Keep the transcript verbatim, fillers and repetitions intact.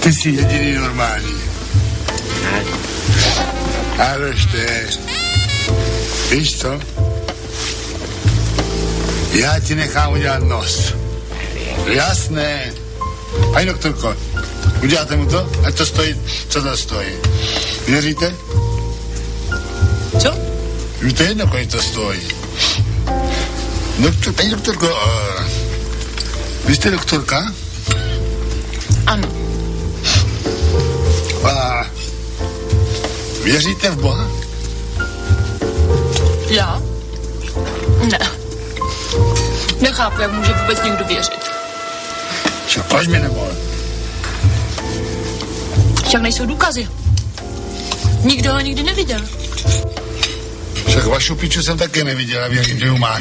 Ty jsi jediný normální. Ale ještě. Víš co? Já ti nechám udělat nos. Jasné. Pani doktorko, uděláte mu to? Ať to stojí, co to stojí. Věříte? Co? Už to jedno, kolik to stojí. Doktor, paní doktorko, uh, vy jste doktorka? Ano. A věříte v Boha? Já? Ne. Nechápu, jak může vůbec někdo věřit. Čo, proč mi nemohl? Však nejsou důkazy. Nikdo ho nikdy neviděl. Však vašu piču jsem také neviděl a věřím, že ju má.